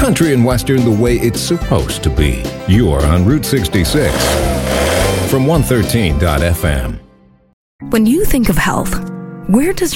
Country and Western the way it's supposed to be. You're on Route 66 from 113.fm. When you think of health, where does